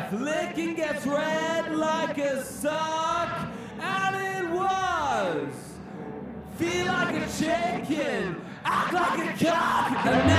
Licking gets red like a sock, and it was. Feel like a chicken, act like a cock, and